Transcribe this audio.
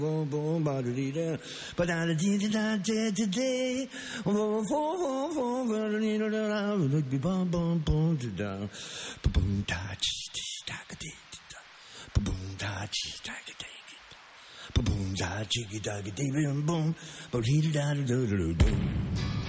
boom boom ba da dee da ba da da dee da da da da boom boom boom ba da dee da da boom boom boom da boom da chi da ga dee da boom da chi da ga dee boom da chi da ga dee boom boom ba dee da da da da